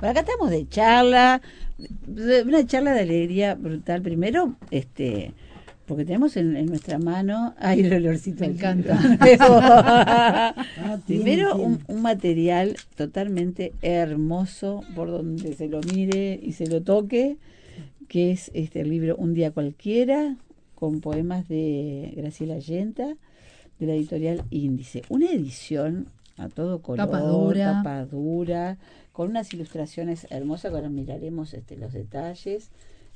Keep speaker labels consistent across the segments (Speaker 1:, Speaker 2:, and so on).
Speaker 1: Bueno, acá estamos de charla, una charla de alegría brutal. Primero, porque tenemos en nuestra mano, ay, el olorcito.
Speaker 2: Me encanta.
Speaker 1: Primero, un material totalmente hermoso por donde se lo mire y se lo toque, que es el libro Un día cualquiera, con poemas de Graciela Yenta, de la editorial Índice. Una edición a todo color, tapa dura, con unas ilustraciones hermosas, que ahora miraremos los detalles.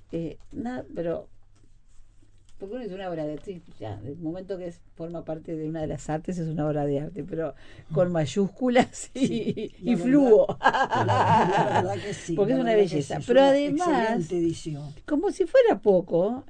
Speaker 1: Pero porque uno es una obra de arte, ya, del momento que forma parte de una de las artes, es una obra de arte, pero con mayúsculas y fluo.
Speaker 3: La verdad que sí.
Speaker 1: Porque es una belleza. Pero además, como si fuera poco,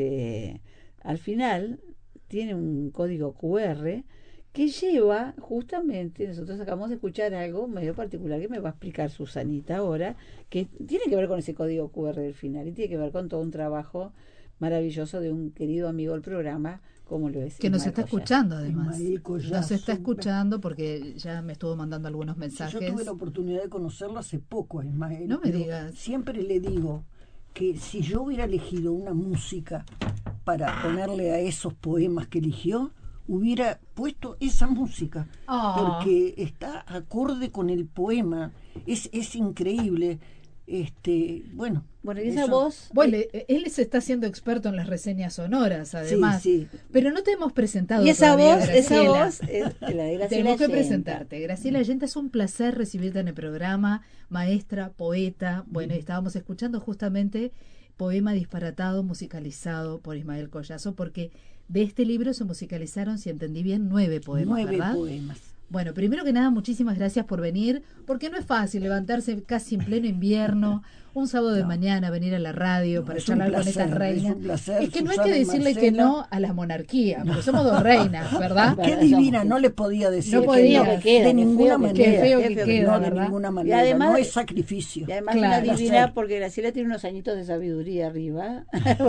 Speaker 1: al final tiene un código QR que lleva justamente, nosotros acabamos de escuchar algo medio particular que me va a explicar Susanita ahora, que tiene que ver con ese código QR del final y tiene que ver con todo un trabajo maravilloso de un querido amigo del programa, como lo es
Speaker 2: que nos está escuchando además. Nos está
Speaker 3: escuchando
Speaker 2: porque ya me estuvo mandando algunos mensajes.
Speaker 3: Yo tuve la oportunidad de conocerlo hace poco a Ismael.
Speaker 2: No me digas.
Speaker 3: Siempre le digo que si yo hubiera elegido una música para ponerle a esos poemas que eligió, hubiera puesto esa música, porque está acorde con el poema. Es increíble. Bueno,
Speaker 1: y esa voz.
Speaker 2: Bueno, él se está haciendo experto en las reseñas sonoras, además.
Speaker 3: Sí.
Speaker 2: Pero no te hemos presentado.
Speaker 1: Y esa voz es la de Graciela.
Speaker 2: Tenemos que presentarte. Graciela Yenta, es un placer recibirte en el programa, maestra, poeta. Bueno, estábamos escuchando justamente poema disparatado, musicalizado por Ismael Collazo, porque de este libro se musicalizaron, si entendí bien, 9 poemas, ¿verdad?
Speaker 3: 9 poemas.
Speaker 2: Bueno, primero que nada, muchísimas gracias por venir, porque no es fácil levantarse casi en pleno invierno, un sábado de mañana, venir a la radio para charlar con estas reinas.
Speaker 3: Es
Speaker 2: que no hay que decirle que no a la monarquía, porque somos 2 reinas, ¿verdad?
Speaker 3: Qué divina, no le podía decir
Speaker 2: no podía,
Speaker 3: que queda, de ninguna manera.
Speaker 2: Qué feo que queda,
Speaker 3: no, de ninguna manera, y además, no es sacrificio.
Speaker 1: Y además una divina, porque Graciela tiene unos añitos de sabiduría arriba.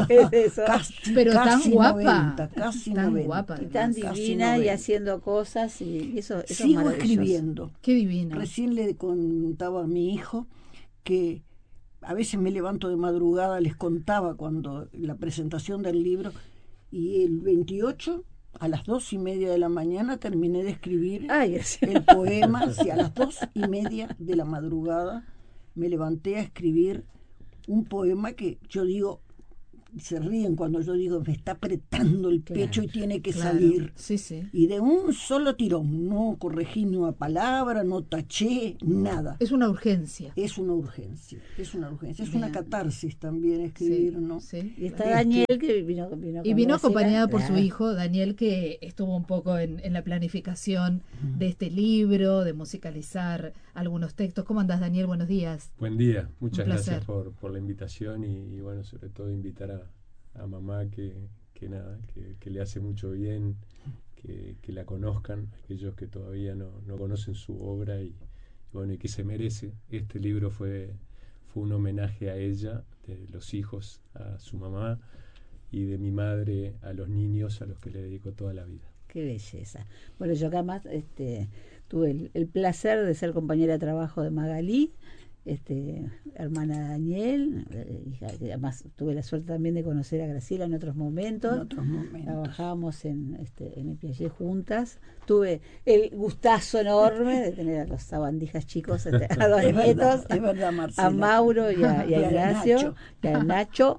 Speaker 2: Pero
Speaker 3: casi
Speaker 2: tan guapa,
Speaker 3: 90, casi
Speaker 2: tan
Speaker 3: 90,
Speaker 2: guapa,
Speaker 1: y tan divina y haciendo cosas, y eso
Speaker 3: sigo escribiendo.
Speaker 2: Qué divino.
Speaker 3: Recién le contaba a mi hijo que a veces me levanto de madrugada, les contaba cuando la presentación del libro, y el 28 a las 2:30 de la mañana terminé de escribir el poema. Y a las 2:30 de la madrugada me levanté a escribir un poema que yo digo, se ríen cuando yo digo, me está apretando el pecho y tiene que salir.
Speaker 2: Sí, sí.
Speaker 3: Y de un solo tirón, no corregí ni una palabra, no taché, nada.
Speaker 2: Es una urgencia.
Speaker 3: Es una urgencia. Es una catarsis también escribir, ¿no?
Speaker 2: Sí.
Speaker 1: Y está Daniel, que
Speaker 2: vino acompañado por su hijo, Daniel, que estuvo un poco en la planificación de este libro, de musicalizar algunos textos. ¿Cómo andás, Daniel? Buenos días.
Speaker 4: Buen día. Muchas gracias por la invitación y bueno, sobre todo invitar a mamá que le hace mucho bien que la conozcan, aquellos que todavía no conocen su obra y bueno, y que se merece. Este libro fue un homenaje a ella, de los hijos a su mamá y de mi madre a los niños a los que le dedico toda la vida.
Speaker 1: Qué belleza. Bueno, yo acá más tuve el placer de ser compañera de trabajo de Magalí, hermana de Daniel, además tuve la suerte también de conocer a Graciela en otros momentos. Trabajábamos en el Piaget juntas. Tuve el gustazo enorme de tener a los sabandijas chicos, a los nietos, a Mauro y a Ignacio, y a Nacho,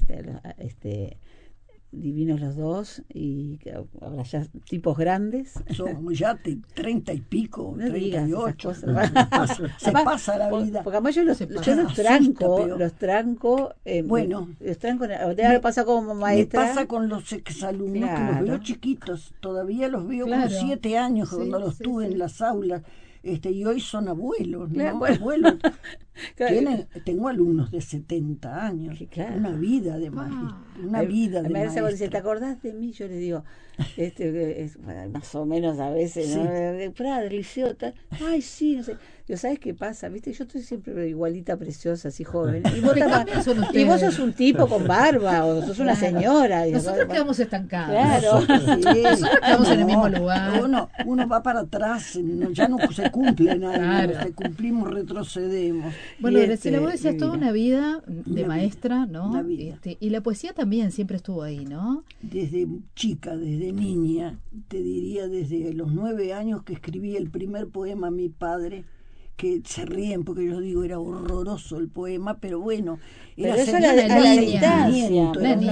Speaker 1: divinos los dos, y ahora ya tipos grandes.
Speaker 3: Somos ya 30 y pico,
Speaker 1: no
Speaker 3: 38. Se pasa la vida.
Speaker 1: Porque además yo los tranco. Los tranco, ahora pasa como maestra.
Speaker 3: Me pasa con los exalumnos, que los veo chiquitos. Todavía los veo con 7 años, cuando los tuve en las aulas. Y hoy son abuelos, ¿no? Abuelos. Tengo alumnos de 70 años, una vida de maestra.
Speaker 1: Dice, ¿te acordás de mí? Yo le digo, más o menos a veces, ¿no? Prada, del liceo, tal. Ay, sí, no sé. Yo, ¿sabes qué pasa? ¿Viste? Yo estoy siempre igualita, preciosa, así joven. Y vos sos un tipo con barba, o sos una señora.
Speaker 2: Nosotros quedamos estancados.
Speaker 1: Claro.
Speaker 2: Nosotros quedamos en el mismo lugar.
Speaker 3: Uno va para atrás, ya no se cumple nada.
Speaker 2: Claro.
Speaker 3: Cumplimos, retrocedemos.
Speaker 2: Bueno, Graciela, vos decías toda una vida de maestra, ¿no?
Speaker 3: Una vida.
Speaker 2: Y la poesía también siempre estuvo ahí, ¿no?
Speaker 3: Desde chica, desde niña, te diría desde los 9 años que escribí el primer poema a mi padre, que se ríen porque yo digo era horroroso el poema, pero bueno, era
Speaker 1: eso era la distancia,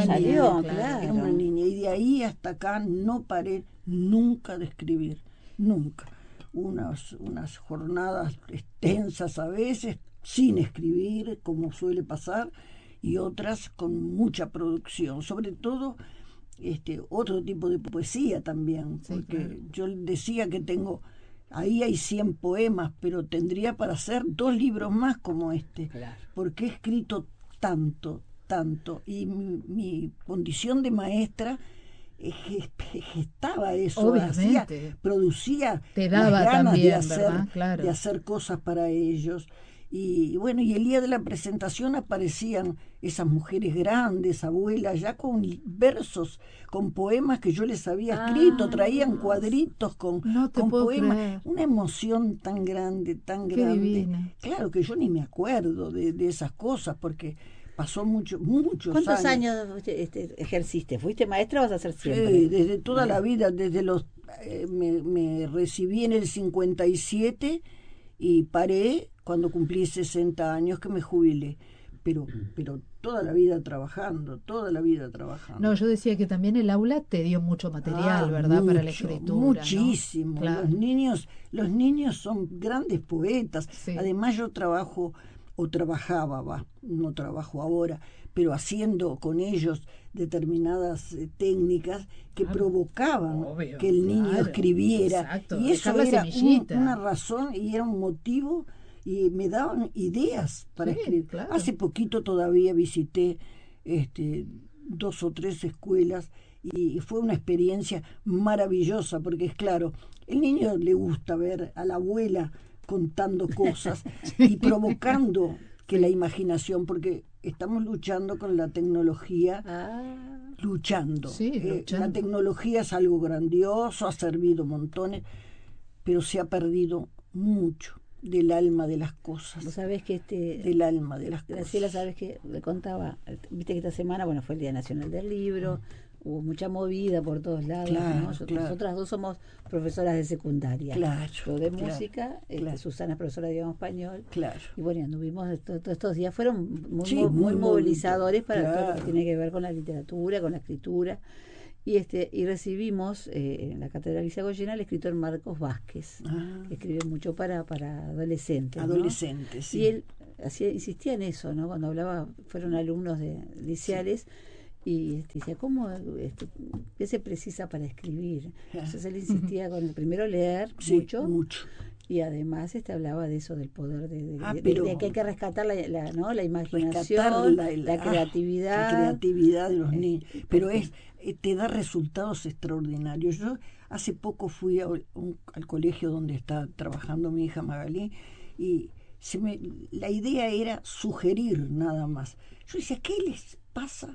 Speaker 3: era una niña, y de ahí hasta acá no paré nunca de escribir, nunca. Unas jornadas extensas a veces, sin escribir, como suele pasar, y otras con mucha producción, sobre todo otro tipo de poesía también, porque yo decía que ahí hay 100 poemas, pero tendría para hacer 2 libros más como porque he escrito tanto, y mi condición de maestra gestaba eso, producía
Speaker 2: te daba
Speaker 3: las ganas
Speaker 2: también,
Speaker 3: de hacer cosas para ellos. Y bueno, y el día de la presentación aparecían esas mujeres grandes, abuelas, ya con versos, con poemas que yo les había escrito, traían cuadritos con poemas.
Speaker 2: Creer.
Speaker 3: Una emoción tan grande, tan
Speaker 2: Qué
Speaker 3: grande.
Speaker 2: Divina.
Speaker 3: Claro que yo ni me acuerdo de esas cosas, porque pasó muchos
Speaker 1: ¿Cuántos años ejerciste? ¿Fuiste maestra o vas a ser siempre?
Speaker 3: Sí, desde toda la vida, desde me recibí en el 57 y paré cuando cumplí 60 años que me jubilé, pero toda la vida trabajando.
Speaker 2: No, yo decía que también el aula te dio mucho material, ¿verdad? Para la escritura.
Speaker 3: Muchísimo. ¿No? Claro. Los niños son grandes poetas. Sí. Además yo trabajaba, no trabajo ahora, pero haciendo con ellos determinadas técnicas que provocaban que el niño escribiera.
Speaker 2: Exacto.
Speaker 3: Y eso era una razón y era un motivo, y me daban ideas para escribir. Claro. Hace poquito todavía visité 2 o 3 escuelas y fue una experiencia maravillosa, porque es claro, el niño le gusta ver a la abuela contando cosas y provocando que la imaginación, porque estamos luchando con la tecnología, luchando. La tecnología es algo grandioso, ha servido montones, pero se ha perdido mucho del alma de las cosas.
Speaker 1: Vos sabés que
Speaker 3: del alma de las
Speaker 1: Graciela,
Speaker 3: cosas.
Speaker 1: sabés que le contaba, viste que esta semana, fue el Día Nacional del Libro, hubo mucha movida por todos lados,
Speaker 3: claro,
Speaker 1: ¿no? Nosotras dos somos profesoras de secundaria.
Speaker 3: Claro.
Speaker 1: Yo de música, Susana es profesora de idioma español.
Speaker 3: Claro.
Speaker 1: Y bueno, anduvimos todos estos días, fueron muy movilizadores para todo lo que tiene que ver con la literatura, con la escritura. Y recibimos en la Cátedra Alicia Goyena al escritor Marcos Vázquez, que escribe mucho para adolescentes.
Speaker 3: Adolescentes,
Speaker 1: ¿no?
Speaker 3: sí.
Speaker 1: Y él insistía en eso, ¿no? Cuando hablaba, fueron alumnos de liceales, y decía, ¿qué se precisa para escribir? Entonces él insistía con el primero leer mucho. Y además hablaba de eso, del poder de que hay que rescatar la imaginación, la creatividad.
Speaker 3: La creatividad de los niños. Pero te da resultados extraordinarios. Yo hace poco fui al colegio donde está trabajando mi hija Magalí, y la idea era sugerir nada más. Yo decía, ¿qué les pasa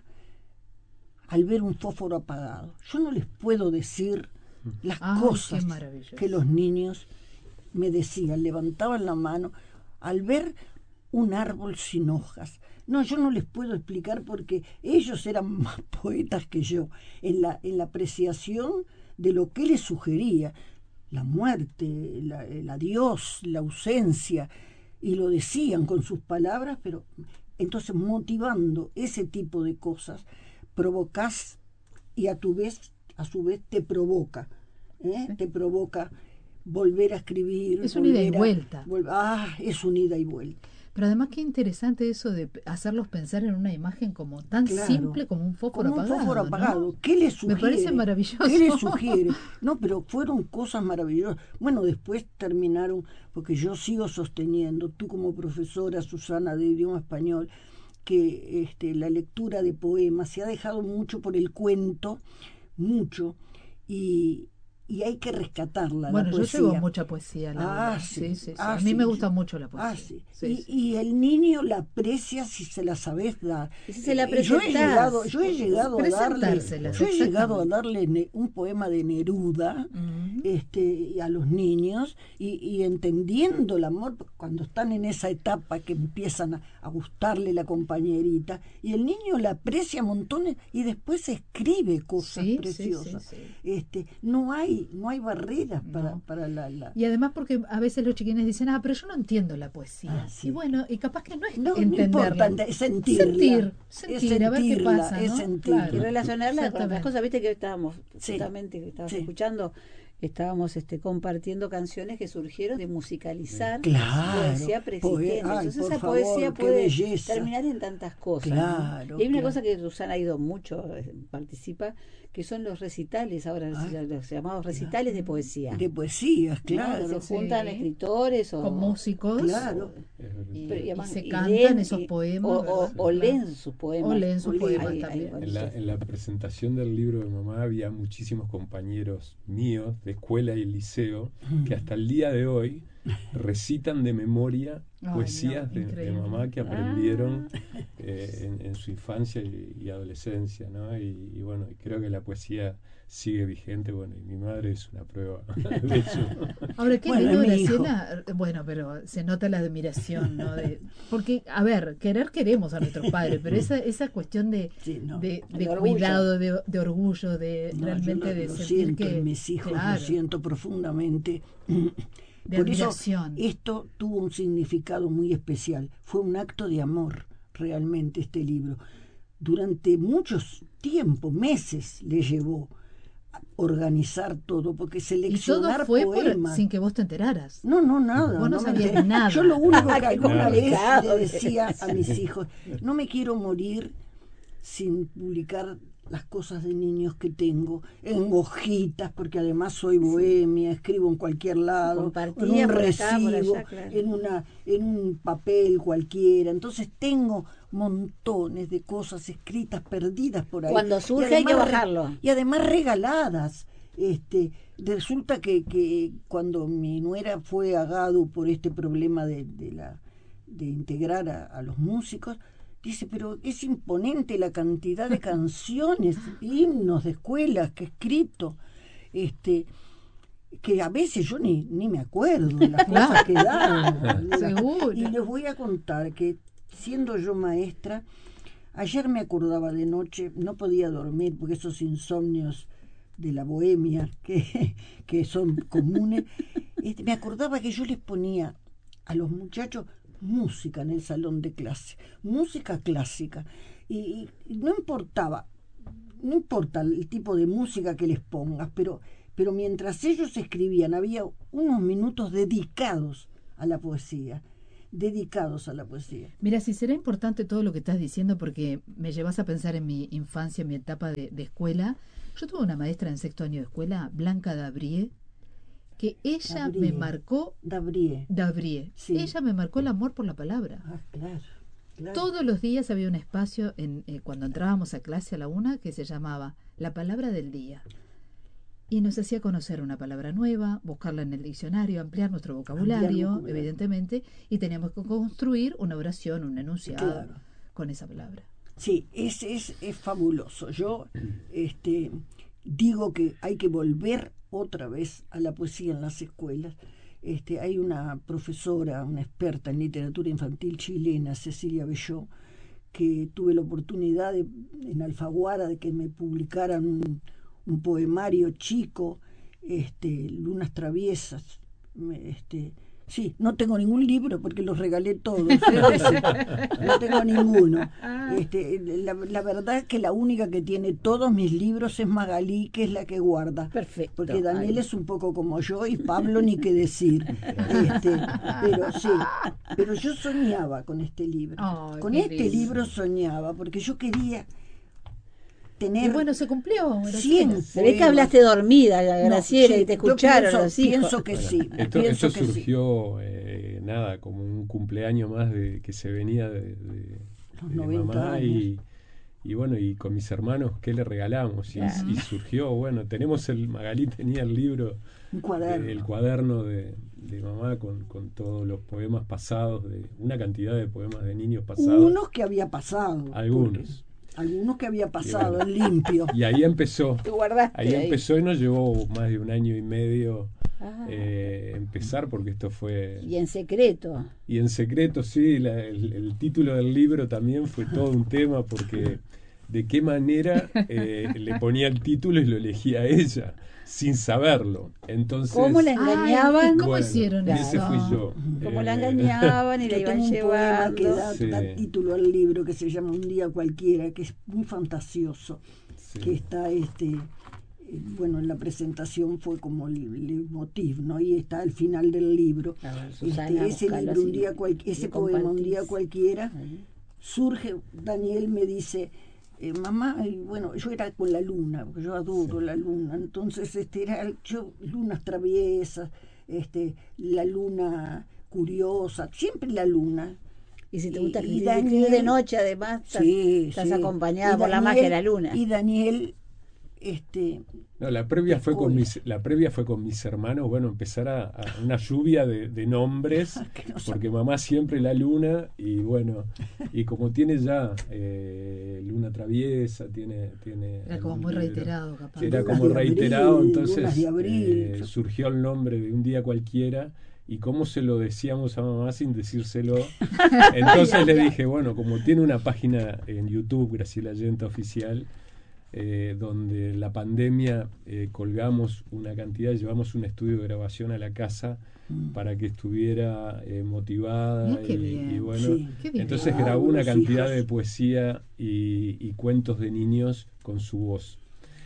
Speaker 3: al ver un fósforo apagado? Yo no les puedo decir las cosas que los niños me decían, levantaban la mano al ver un árbol sin hojas. No, yo no les puedo explicar, porque ellos eran más poetas que yo en la apreciación de lo que les sugería, la muerte, el adiós, la ausencia, y lo decían con sus palabras, pero entonces motivando ese tipo de cosas provocás, y a su vez te provoca, te provoca volver a escribir.
Speaker 2: Es un ida y vuelta.
Speaker 3: Es un ida y vuelta.
Speaker 2: Pero además qué interesante eso de hacerlos pensar en una imagen como tan simple como un fósforo apagado.
Speaker 3: Un fósforo apagado. ¿No? ¿Qué les sugiere?
Speaker 2: Me parece maravilloso.
Speaker 3: ¿Qué les sugiere? No, pero fueron cosas maravillosas. Bueno, después terminaron, porque yo sigo sosteniendo, tú como profesora, Susana, de idioma español, que la lectura de poemas se ha dejado mucho por el cuento, mucho, y y hay que rescatarla.
Speaker 2: Bueno,
Speaker 3: la poesía.
Speaker 2: yo llevo mucha poesía.
Speaker 3: Sí.
Speaker 2: A mí me gusta mucho la poesía.
Speaker 3: Y el niño la aprecia si se la sabes dar.
Speaker 1: Y si se la
Speaker 3: yo he llegado a
Speaker 2: Exactamente.
Speaker 3: darle un poema de Neruda a los niños y entendiendo el amor cuando están en esa etapa que empiezan a gustarle la compañerita, y el niño la aprecia montones y después escribe cosas preciosas. No hay barreras para la...
Speaker 2: Y además porque a veces los chiquines dicen, pero yo no entiendo la poesía. Y bueno, y capaz que no es entenderla.
Speaker 3: No importa, sentir,
Speaker 2: a ver qué pasa, ¿no?
Speaker 1: Claro. Y relacionarla con otras cosas. Viste que estábamos, justamente que estabas escuchando, estábamos compartiendo canciones que surgieron de musicalizar poesía preexistente. Entonces esa poesía puede terminar en tantas cosas.
Speaker 3: Claro,
Speaker 1: ¿no? Y hay una cosa que Susana ha ido mucho, participa, que son los recitales, ahora los llamados recitales de poesía.
Speaker 3: De poesías, claro.
Speaker 1: ¿No? Se juntan escritores
Speaker 2: con músicos.
Speaker 3: Claro.
Speaker 2: Y se cantan esos poemas.
Speaker 1: O leen sus poemas.
Speaker 2: O leen sus poemas también.
Speaker 4: En la presentación del libro de mamá había muchísimos compañeros míos de escuela y liceo que hasta el día de hoy recitan de memoria poesías de mamá que aprendieron en su infancia y adolescencia, ¿no? Y bueno, creo que la poesía sigue vigente, bueno, y mi madre es una prueba de eso.
Speaker 2: Ahora, qué lindo, Graciela, bueno, pero se nota la admiración, ¿no? Porque, a ver, queremos a nuestros padres, pero esa cuestión de cuidado, de orgullo, realmente de sentir
Speaker 3: siento
Speaker 2: que...
Speaker 3: en mis hijos, lo siento profundamente.
Speaker 2: De
Speaker 3: Por
Speaker 2: admiración.
Speaker 3: eso esto tuvo un significado muy especial. Fue un acto de amor, realmente, este libro. Durante muchos tiempos, meses, le llevó a organizar todo, porque seleccionar
Speaker 2: y todo fue
Speaker 3: poemas...
Speaker 2: sin que vos te enteraras.
Speaker 3: No, nada.
Speaker 2: Vos no sabías nada.
Speaker 3: Yo lo único que alguna vez le decía a mis hijos, no me quiero morir sin publicar las cosas de niños que tengo en hojitas, porque además soy bohemia, escribo en cualquier lado, en un recibo, en un papel cualquiera. Entonces tengo montones de cosas escritas perdidas por ahí.
Speaker 1: Cuando surge hay que bajarlo.
Speaker 3: Y además regaladas. Resulta que cuando mi nuera fue a Gadu por este problema de integrar a los músicos, dice, pero es imponente la cantidad de canciones, himnos de escuelas que he escrito, que a veces yo ni me acuerdo de las cosas que dan.
Speaker 2: Seguro.
Speaker 3: Y les voy a contar que, siendo yo maestra, ayer me acordaba de noche, no podía dormir porque esos insomnios de la bohemia que son comunes, me acordaba que yo les ponía a los muchachos música en el salón de clase, música clásica, y no importa el tipo de música que les pongas, pero mientras ellos escribían había unos minutos dedicados a la poesía.
Speaker 2: Mira, si será importante todo lo que estás diciendo, porque me llevas a pensar en mi infancia, en mi etapa de escuela. Yo tuve una maestra en sexto año de escuela, Blanca Dabrie, que ella me marcó... Dabrie. Sí. Ella me marcó el amor por la palabra.
Speaker 3: Claro.
Speaker 2: Todos los días había un espacio cuando entrábamos a clase a la 1 que se llamaba La Palabra del Día. Y nos hacía conocer una palabra nueva, buscarla en el diccionario, ampliar nuestro vocabulario, evidentemente, y teníamos que construir una oración, un enunciado con esa palabra.
Speaker 3: Sí, es fabuloso. Yo digo que hay que volver otra vez a la poesía en las escuelas. Hay una profesora, una experta en literatura infantil chilena, Cecilia Belló, que tuve la oportunidad en Alfaguara de que me publicaran un poemario chico, Lunas Traviesas. Sí, no tengo ningún libro porque los regalé todos. No tengo ninguno. La verdad es que la única que tiene todos mis libros es Magalí, que es la que guarda.
Speaker 1: Perfecto.
Speaker 3: Porque Daniel es un poco como yo y Pablo ni qué decir. Pero yo soñaba con este libro. Con este libro soñaba porque yo quería tener...
Speaker 2: Y bueno, se cumplió.
Speaker 1: Se ve que hablaste dormida, Graciela, y te escucharon los hijos.
Speaker 3: Pienso que sí.
Speaker 4: Esto surgió, como un cumpleaños más que se venía de
Speaker 3: los 90
Speaker 4: mamá
Speaker 3: años.
Speaker 4: bueno, y con mis hermanos, ¿qué le regalamos? Y surgió, bueno, Magalí tenía el libro, el cuaderno de mamá con todos los poemas pasados, una cantidad de poemas de niños pasados.
Speaker 3: Unos que había pasado.
Speaker 4: Algunos
Speaker 3: que había pasado, en limpio.
Speaker 4: Y ahí empezó.
Speaker 1: Ahí
Speaker 4: empezó y nos llevó más de 1 año y medio empezar, porque esto fue...
Speaker 1: Y en secreto.
Speaker 4: Y en secreto, sí, el título del libro también fue todo un tema, porque de qué manera le ponía el título y lo elegía ella, sin saberlo. Entonces,
Speaker 1: ¿cómo la engañaban?
Speaker 2: ¿Cómo hicieron eso?
Speaker 4: Ese fui yo.
Speaker 1: ¿Cómo la engañaban y la iban llevando?
Speaker 3: Que da título al libro, que se llama Un día cualquiera, que es muy fantasioso, que está bueno, en la presentación fue como leitmotiv, ¿no? Y está al final del libro. Ese libro, ese poema, Un día cualquiera, surge. Daniel me dice, mamá, bueno, yo era con la luna, porque yo adoro la luna, entonces lunas traviesas, la luna curiosa, siempre la luna.
Speaker 1: Y si te gusta escribir de noche, además, estás acompañada por la magia de la luna.
Speaker 3: Y Daniel...
Speaker 4: la previa fue con mis hermanos, bueno, empezar a una lluvia de nombres, porque mamá siempre la luna, y bueno, y como tiene ya luna traviesa, tiene
Speaker 2: era como muy reiterado, capaz.
Speaker 4: Era como reiterado, entonces surgió el nombre de Un día cualquiera. Y cómo se lo decíamos a mamá sin decírselo. Entonces le dije, bueno, como tiene una página en YouTube, Graciela Yenta Oficial, donde la pandemia colgamos una cantidad, llevamos un estudio de grabación a la casa para que estuviera motivada, y bueno, entonces grabó una cantidad de poesía y cuentos de niños con su voz.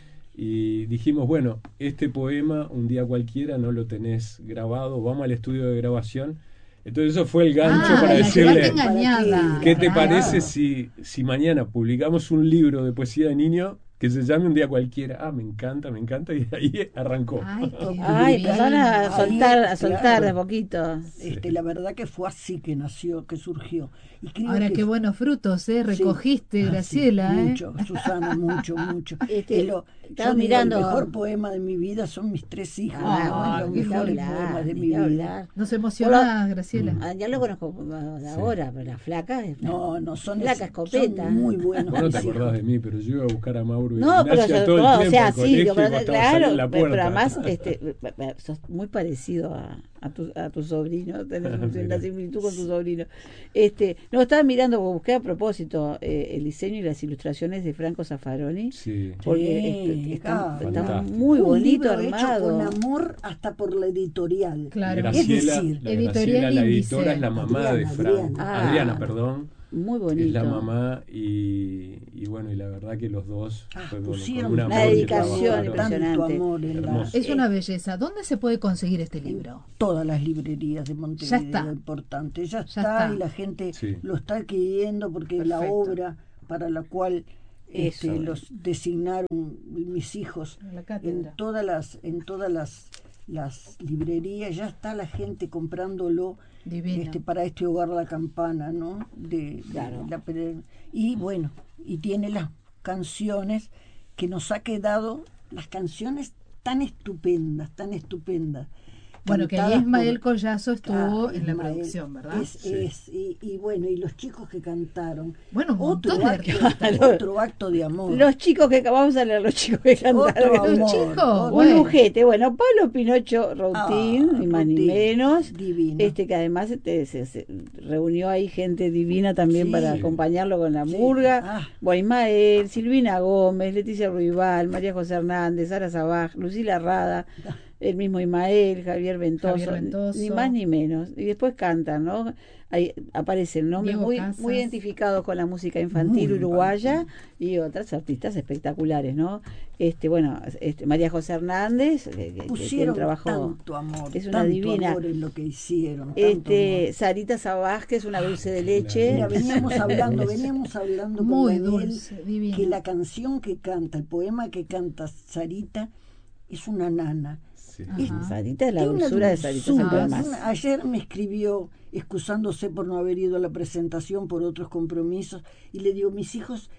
Speaker 4: Y dijimos, bueno, este poema, Un día cualquiera, no lo tenés grabado, vamos al estudio de grabación. Entonces eso fue el gancho para decirle, ¿qué te parece si mañana publicamos un libro de poesía de niño que se llame Un día cualquiera? Me encanta, y ahí arrancó.
Speaker 1: Empezaron a soltar de a poquito.
Speaker 3: La verdad que fue así que nació, que surgió. Y
Speaker 2: ahora qué buenos frutos, recogiste, Graciela.
Speaker 3: Mucho, Susana, mucho.
Speaker 1: Estaba mirando.
Speaker 3: El mejor poema de mi vida son mis 3 hijos. Los mejores poemas de mi vida.
Speaker 2: ¿Nos emocionás, Graciela?
Speaker 1: Ya lo conozco ahora, pero la flaca es
Speaker 3: no son
Speaker 1: flaca escopeta.
Speaker 3: Son muy buenos.
Speaker 4: Vos no te acordás de mí, pero yo iba a buscar a Mauro y
Speaker 1: no, pero
Speaker 4: todo el tiempo,
Speaker 1: o sea, sí,
Speaker 4: claro,
Speaker 1: pero además sos muy parecido a tu sobrino, tenés una similitud con tu sobrino. No, estaba mirando, busqué a propósito el diseño y las ilustraciones de Franco Zaffaroni, porque está muy bonito armado.
Speaker 3: Hecho con amor hasta por la editorial.
Speaker 2: Claro.
Speaker 4: Graciela,
Speaker 2: es decir,
Speaker 4: la editora es la mamá de Franco. Adriana, perdón.
Speaker 1: Muy bonito.
Speaker 4: Es la mamá, y bueno, y la verdad que los dos
Speaker 3: pusieron
Speaker 4: una
Speaker 1: dedicación impresionante.
Speaker 2: Es una belleza. ¿Dónde se puede conseguir este libro?
Speaker 3: Todas las librerías de Montevideo, importante. Ya está, y la gente lo está adquiriendo, porque la obra para la cual los designaron mis hijos en todas las librerías, ya está la gente comprándolo. Para Hogar La Campana, ¿no? Y bueno, y tiene las canciones que nos ha quedado, las canciones tan estupendas.
Speaker 2: Bueno, que ahí Ismael Collazo estuvo en la producción, ¿verdad?
Speaker 3: Y bueno, y los chicos que cantaron.
Speaker 2: Bueno,
Speaker 3: otro acto de amor.
Speaker 1: Los chicos vamos a leer los chicos que cantaron.
Speaker 2: Los chicos.
Speaker 1: Un lujete. Bueno, Pablo Pinocho Routín, ni más ni menos.
Speaker 3: Divino.
Speaker 1: Que además se reunió ahí gente divina también para acompañarlo con la murga. Ismael, Silvina Gómez, Leticia Ruibal, María José Hernández, Sara Sabaj, Lucila Rada, el mismo Ismael, Javier Ventoso, ni más ni menos. Y después cantan, ¿no? Ahí aparecen nombres muy identificados con la música infantil uruguaya y otras artistas espectaculares, ¿no? María José Hernández,
Speaker 3: pusieron
Speaker 1: que trabajó,
Speaker 3: tanto amor,
Speaker 1: es una divina.
Speaker 3: Amor en lo que hicieron.
Speaker 1: Sarita Sabaj, que es una dulce de leche.
Speaker 3: Mira, veníamos hablando
Speaker 2: muy
Speaker 3: con
Speaker 2: dulce, divina.
Speaker 3: Que la canción que canta, el poema que canta Sarita, es una nana.
Speaker 1: Sarita es la dulzura de Sarita.
Speaker 3: Ayer me escribió excusándose por no haber ido a la presentación por otros compromisos, y le digo, mis hijos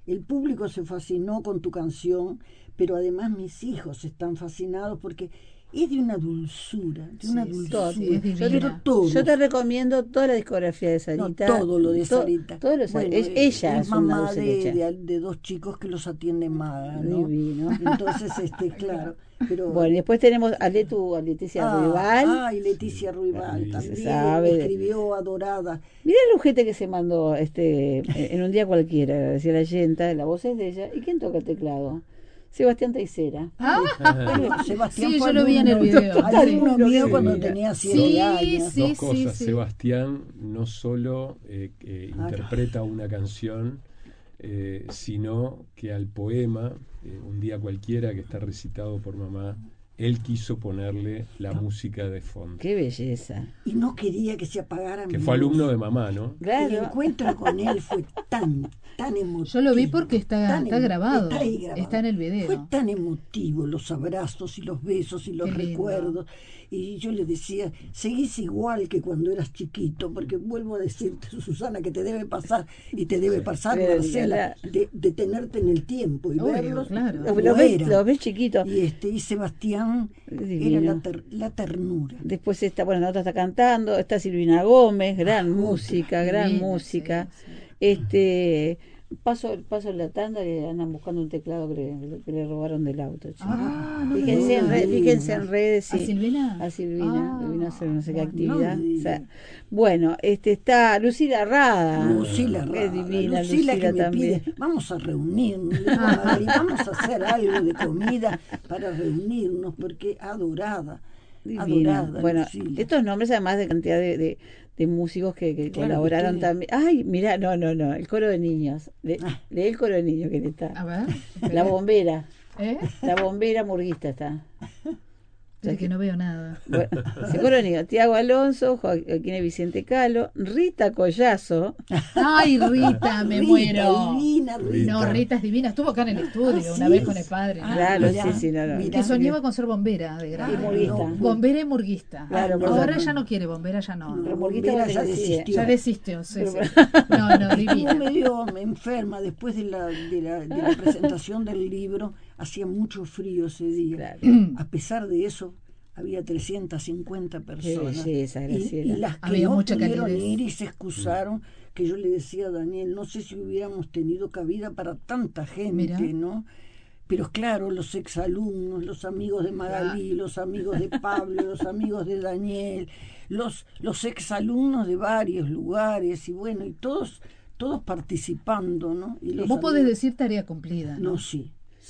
Speaker 3: el público se fascinó con tu canción, pero además mis hijos están fascinados porque es de una dulzura, pero todo.
Speaker 1: Yo te recomiendo toda la discografía de Sarita.
Speaker 3: No, todo lo de Sarita.
Speaker 1: Todo ella
Speaker 3: es mamá de 2 chicos que los atiende Maga, ¿no?
Speaker 1: Divino.
Speaker 3: Entonces, claro. Pero,
Speaker 1: bueno, y después tenemos a Leticia Ruibal.
Speaker 3: Y Leticia Ruibal también
Speaker 1: sabe.
Speaker 3: Escribió Adorada.
Speaker 1: Mirá el ojete que se mandó en un día cualquiera, decía la Yenta, la voz es de ella. ¿Y quién toca el teclado? Sebastián Teisera.
Speaker 3: Sebastián
Speaker 2: sí, yo lo vi en el video.
Speaker 3: Alumno mío cuando tenía 7 años.
Speaker 4: Dos cosas. Sebastián no solo interpreta una canción, sino que al poema, un día cualquiera, que está recitado por mamá, él quiso ponerle la música de fondo.
Speaker 1: ¡Qué belleza!
Speaker 3: Y no quería que se apagara.
Speaker 4: Que fue alumno de mamá, ¿no?
Speaker 1: Claro.
Speaker 3: El encuentro con él fue tan emotivo.
Speaker 2: Yo lo vi porque está grabado. Está en el video.
Speaker 3: Fue tan emotivo, los abrazos y los besos y los recuerdos. Y yo le decía, seguís igual que cuando eras chiquito, porque vuelvo a decirte, Susana, que te debe pasar, y te debe pasar, Marcela, de tenerte en el tiempo y verlos.
Speaker 1: Claro. Lo ves chiquito.
Speaker 3: Y Sebastián era la ternura.
Speaker 1: Después la otra está cantando, está Silvina Gómez, gran música. Sí. Paso la tanda que andan buscando un teclado que le robaron del auto. Fíjense en redes. Sí.
Speaker 2: ¿A Silvina?
Speaker 1: Vino a hacer no sé qué actividad. Bueno, está Lucila Rada.
Speaker 3: Lucila
Speaker 1: Rada. Es divina, Lucila
Speaker 3: que me
Speaker 1: también.
Speaker 3: Pide, vamos a reunirnos, y vamos a hacer algo de comida para reunirnos, porque adorada.
Speaker 1: Bueno,
Speaker 3: Lucila.
Speaker 1: Estos nombres, además de cantidad de músicos que colaboraron también. Ay, mirá, no, el coro de niños. Lee el coro de niños que está.
Speaker 2: A ver.
Speaker 1: La bombera. La bombera murguista está.
Speaker 2: Es que no veo nada.
Speaker 1: Bueno, ese coro de niños. Tiago Alonso, Joaquín Vicente Calo, Rita Collazo.
Speaker 2: Ay, Rita, me muero.
Speaker 3: Divina, Rita.
Speaker 2: No, Rita es divina. Estuvo acá en el estudio una vez con el padre.
Speaker 1: Claro, sí.
Speaker 2: Que soñaba con ser bombera de grande.
Speaker 1: Y murguista.
Speaker 2: Bombera y murguista.
Speaker 1: Claro,
Speaker 2: ahora ya no quiere bombera, ya no.
Speaker 1: Pero murguista
Speaker 3: ya desistió.
Speaker 2: Ya desistió, sí. No, divina.
Speaker 3: Me enferma después de la presentación del libro. Hacía mucho frío ese día.
Speaker 1: Claro.
Speaker 3: A pesar de eso, había 350 personas.
Speaker 1: Qué belleza, Graciela.
Speaker 3: Y las que
Speaker 2: había
Speaker 3: no
Speaker 2: mucha
Speaker 3: pudieron
Speaker 2: calidez.
Speaker 3: ir y se excusaron, que yo le decía a Daniel, no sé si hubiéramos tenido cabida para tanta gente,
Speaker 2: Mirá.
Speaker 3: ¿no? Pero claro, los exalumnos, los amigos de Magalí, los amigos de Pablo, los amigos de Daniel, los exalumnos de varios lugares, y bueno, y todos participando, ¿no? Y
Speaker 2: Vos podés decir tarea cumplida, ¿no?
Speaker 3: No, sí.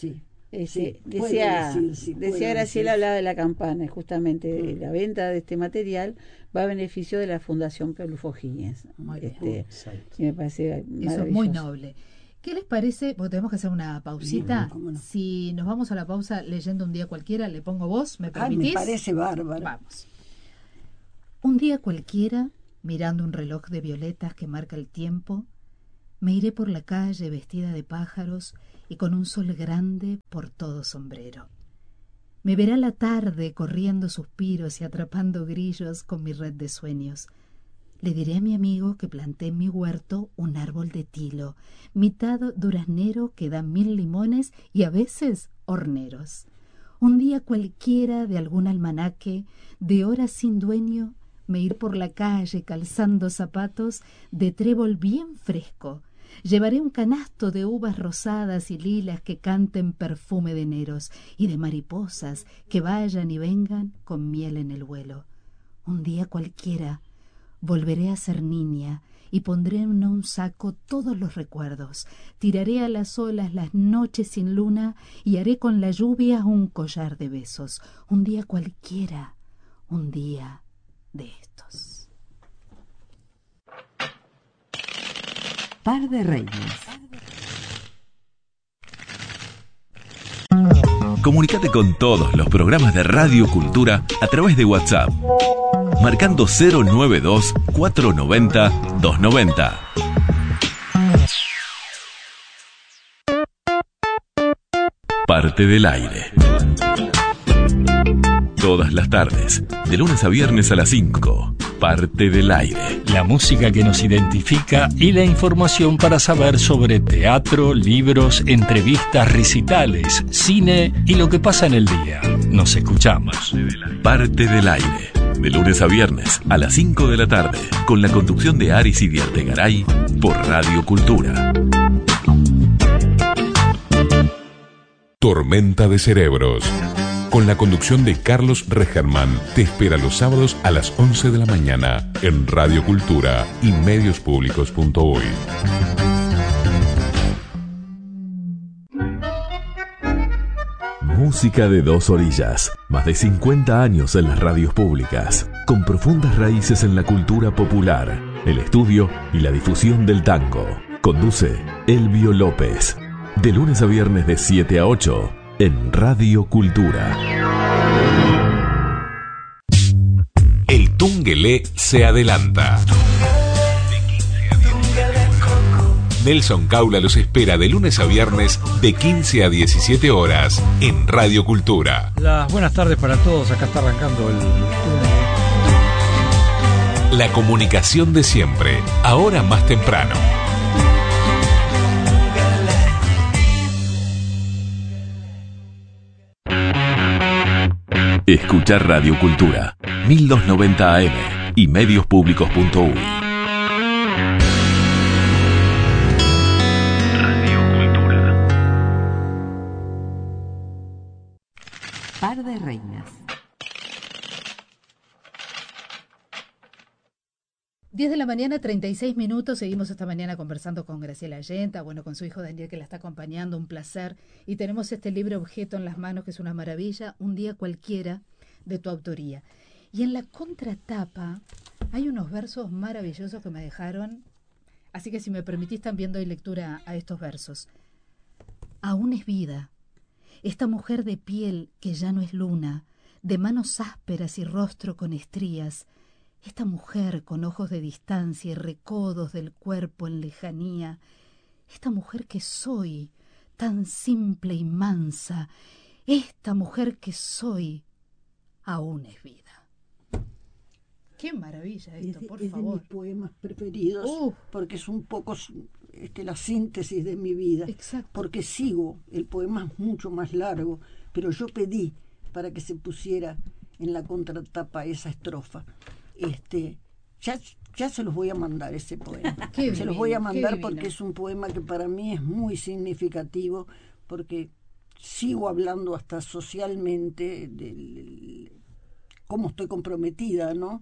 Speaker 1: Decía Graciela, hablaba de la campana, justamente la venta de este material va a beneficio de la Fundación Pelufo Gíñez. Y me parece
Speaker 2: eso es muy noble. ¿Qué les parece? Porque tenemos que hacer una pausita.
Speaker 3: No.
Speaker 2: Si nos vamos a la pausa leyendo un día cualquiera, le pongo voz, ¿me permitís?
Speaker 3: Me parece bárbaro.
Speaker 2: Vamos. Un día cualquiera, mirando un reloj de violetas que marca el tiempo, me iré por la calle vestida de pájaros y con un sol grande por todo sombrero. Me verá la tarde corriendo suspiros y atrapando grillos con mi red de sueños. Le diré a mi amigo que planté en mi huerto un árbol de tilo, mitad duraznero que da 1000 limones y a veces horneros. Un día cualquiera de algún almanaque, de horas sin dueño, me ir por la calle calzando zapatos de trébol bien fresco. Llevaré un canasto de uvas rosadas y lilas que canten perfume de eneros y de mariposas que vayan y vengan con miel en el vuelo. Un día cualquiera volveré a ser niña y pondré en un saco todos los recuerdos. Tiraré a las olas las noches sin luna y haré con la lluvia un collar de besos. Un día cualquiera, un día de estos.
Speaker 5: Par de Reyes.
Speaker 6: Comunícate con todos los programas de Radio Cultura a través de WhatsApp, marcando 092-490-290. Parte del aire. Todas las tardes, de lunes a viernes a las 5. Parte del aire.
Speaker 5: La música que nos identifica y la información para saber sobre teatro, libros, entrevistas, recitales, cine y lo que pasa en el día. Nos escuchamos.
Speaker 6: Parte del aire. De lunes a viernes a las 5 de la tarde. Con la conducción de Aris y Diartegaray por Radio Cultura.
Speaker 7: Tormenta de Cerebros. Con la conducción de Carlos Regerman, te espera los sábados a las 11 de la mañana en Radio Cultura y mediospublicos.uy.
Speaker 6: Música de dos orillas. Más de 50 años en las radios públicas. Con profundas raíces en la cultura popular, el estudio y la difusión del tango. Conduce Elvio López. De lunes a viernes de 7 a 8 en Radio Cultura.
Speaker 7: El Tungelé se adelanta. Nelson Caula los espera de lunes a viernes de 15 a 17 horas en Radio Cultura.
Speaker 8: Las buenas tardes para todos, acá está arrancando el Tungelé.
Speaker 7: La comunicación de siempre, ahora más temprano.
Speaker 6: Escuchar Radio Cultura, 1290 AM y mediospublicos.uy. Radio Cultura.
Speaker 9: Par de reinas.
Speaker 2: 10 de la mañana, 36 minutos. Seguimos esta mañana conversando con Graciela Allenta, con su hijo Daniel, que la está acompañando, un placer. Y tenemos este libro objeto en las manos, que es una maravilla, Un día cualquiera, de tu autoría. Y en la contratapa hay unos versos maravillosos que me dejaron, así que si me permitís también doy lectura a estos versos. Aún es vida, esta mujer de piel que ya no es luna, de manos ásperas y rostro con estrías, esta mujer con ojos de distancia y recodos del cuerpo en lejanía, esta mujer que soy, tan simple y mansa, esta mujer que soy, aún es vida. Qué maravilla esto, por favor.
Speaker 3: Es de mis poemas preferidos, porque es un poco la síntesis de mi vida.
Speaker 2: Exacto.
Speaker 3: Porque sigo, el poema es mucho más largo, pero yo pedí para que se pusiera en la contratapa esa estrofa. Ya se los voy a mandar ese poema. Se los voy a mandar porque es un poema que para mí es muy significativo, porque sigo hablando hasta socialmente de cómo estoy comprometida, ¿no?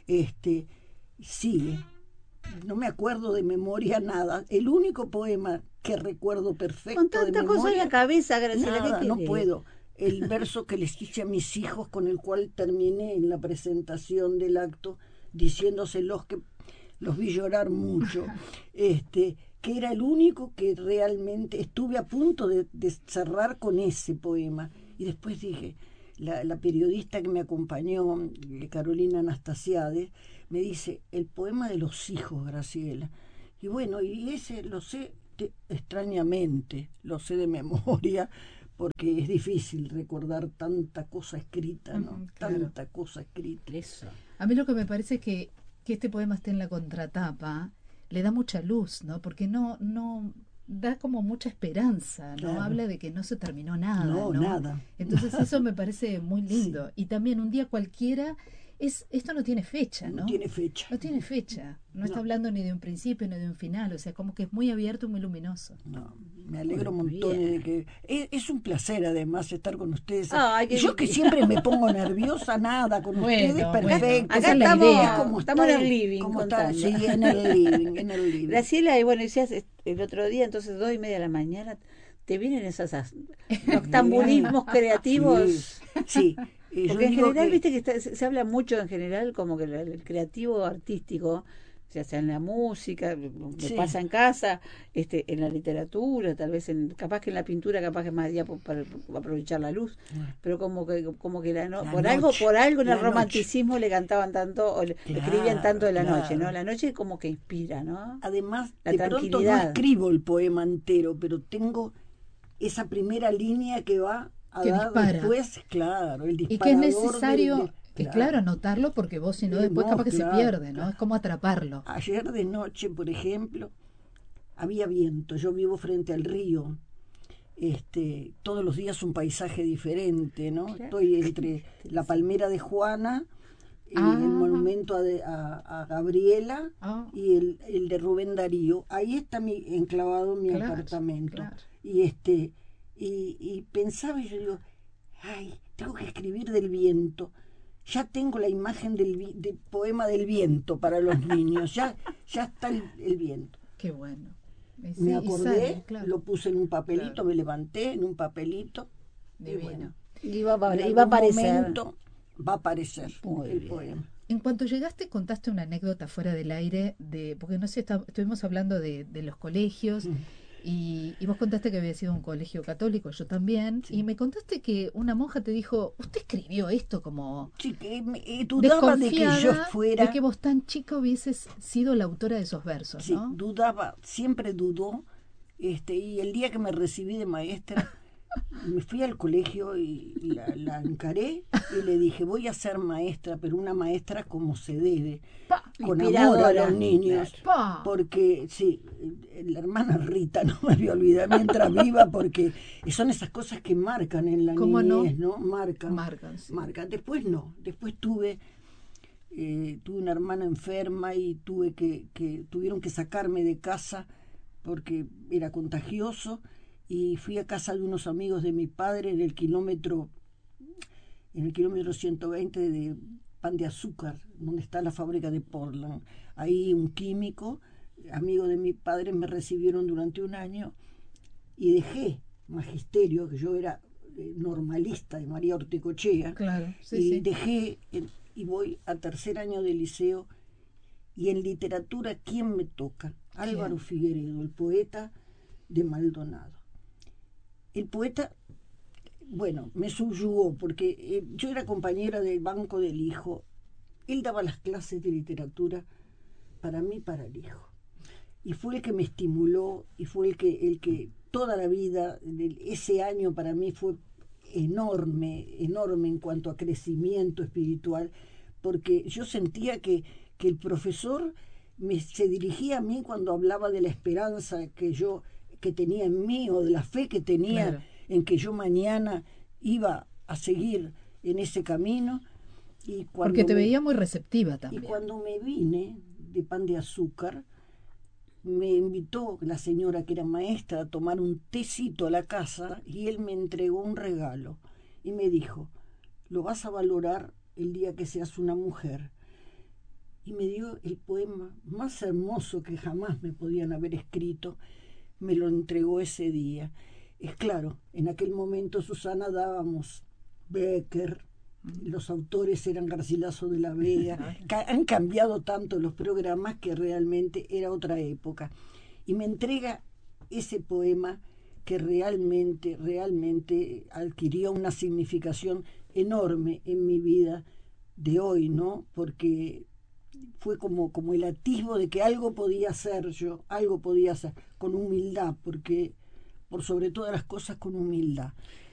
Speaker 3: Sigue. No me acuerdo de memoria nada. El único poema que recuerdo perfecto
Speaker 1: con tanta
Speaker 3: de memoria,
Speaker 1: cosa en la cabeza, Graciela,
Speaker 3: nada,
Speaker 1: ¿qué
Speaker 3: no
Speaker 1: querés?
Speaker 3: puedo. El verso que les hice a mis hijos, con el cual terminé en la presentación del acto, diciéndoselos que los vi llorar mucho, que era el único que realmente estuve a punto de cerrar con ese poema. Y después dije, la periodista que me acompañó, Carolina Anastasiades, me dice, el poema de los hijos, Graciela. Y bueno, y ese lo sé extrañamente, lo sé de memoria, porque es difícil recordar tanta cosa escrita, ¿no? Claro. Tanta cosa escrita.
Speaker 2: Eso. A mí lo que me parece es que este poema esté en la contratapa le da mucha luz, ¿no? Porque no da como mucha esperanza, ¿no? Claro. Habla de que no se terminó nada, ¿no?
Speaker 3: Nada.
Speaker 2: Entonces eso me parece muy lindo. Sí. Y también un día cualquiera, esto no tiene fecha, ¿no?
Speaker 3: No tiene fecha.
Speaker 2: No tiene fecha. No está hablando ni de un principio ni de un final. O sea, como que es muy abierto y muy luminoso.
Speaker 3: No, me alegro montones de que... Es un placer, además, estar con ustedes. Yo que siempre me pongo nerviosa, nada, con ustedes, perfecto.
Speaker 1: Acá estamos en el living.
Speaker 3: Sí, en el living.
Speaker 1: Graciela, y bueno, decías el otro día, entonces 2:30 de la mañana, ¿te vienen esos noctambulismos creativos?
Speaker 3: Sí.
Speaker 1: Porque en general, viste que se habla mucho en general como que el creativo artístico, ya sea en la música, me pasa en casa, en la literatura, tal vez capaz que en la pintura, capaz que más día para aprovechar la luz, pero como que por algo en el romanticismo le cantaban tanto, o le escribían tanto de la noche, ¿no? La noche como que inspira, ¿no?
Speaker 3: Además,
Speaker 1: la
Speaker 3: de
Speaker 1: tranquilidad.
Speaker 3: Pronto no escribo el poema entero, pero tengo esa primera línea que va a dar
Speaker 2: dispara.
Speaker 3: Después, claro, el disparador.
Speaker 2: Y que es necesario Claro, anotarlo porque vos si no después capaz que se pierde, ¿no? Es como atraparlo.
Speaker 3: Ayer de noche, por ejemplo, había viento. Yo vivo frente al río. Todos los días un paisaje diferente, ¿no? Estoy entre la palmera de Juana, el monumento a Gabriela y el de Rubén Darío. Ahí está enclavado mi apartamento. Claro. Y pensaba, y yo digo, ay, tengo que escribir del viento. Ya tengo la imagen del poema del viento para los niños. Ya está el viento.
Speaker 2: Qué bueno.
Speaker 3: Sí, me acordé, lo puse en un papelito, me levanté en un papelito.
Speaker 2: Y bueno,
Speaker 1: iba a aparecer.
Speaker 3: Va a aparecer el poema.
Speaker 2: En cuanto llegaste, contaste una anécdota fuera del aire, porque no sé, estuvimos hablando de los colegios. Y vos contaste que había sido un colegio católico, yo también, y me contaste que una monja te dijo, usted escribió esto como...
Speaker 3: Sí, que dudaba de que yo fuera...
Speaker 2: de que vos tan chica hubieses sido la autora de esos versos,
Speaker 3: sí,
Speaker 2: ¿no?
Speaker 3: Dudaba, siempre dudó, y el día que me recibí de maestra, me fui al colegio y la encaré y le dije, voy a ser maestra, pero una maestra como se debe, con amor a los niños, porque sí, la hermana Rita no me voy a olvidar mientras viva, porque son esas cosas que marcan en la niñez, ¿no? Marcan,
Speaker 2: sí.
Speaker 3: Después no, después tuve una hermana enferma y tuvieron que sacarme de casa porque era contagioso. Y fui a casa de unos amigos de mi padre en el kilómetro 120 de Pan de Azúcar, donde está la fábrica de Portland. Ahí un químico, amigo de mi padre, me recibieron durante un año y dejé magisterio, que yo era normalista de María Ortecochea,
Speaker 2: claro,
Speaker 3: dejé y voy a tercer año de liceo. Y en literatura, ¿quién me toca? Álvaro Figueredo, el poeta de Maldonado. El poeta, bueno, me subyugó porque yo era compañera del banco del hijo. Él daba las clases de literatura para mí, para el hijo. Y fue el que me estimuló y fue el que toda la vida, ese año para mí fue enorme en cuanto a crecimiento espiritual, porque yo sentía que el profesor se dirigía a mí cuando hablaba de la esperanza que tenía en mí o de la fe que tenía en que yo mañana iba a seguir en ese camino. Y
Speaker 2: porque te veía muy receptiva también.
Speaker 3: Y cuando me vine de Pan de Azúcar, me invitó la señora que era maestra a tomar un tecito a la casa y él me entregó un regalo y me dijo, lo vas a valorar el día que seas una mujer. Y me dio el poema más hermoso que jamás me podían haber escrito. Me lo entregó ese día. Es claro, en aquel momento, Susana, dábamos Becker, los autores eran Garcilaso de la Vega. Han cambiado tanto los programas que realmente era otra época. Y me entrega ese poema que realmente adquirió una significación enorme en mi vida de hoy, ¿no? Porque fue como el atisbo de que algo podía hacer yo, algo podía hacer, con humildad, porque por sobre todas las cosas con humildad.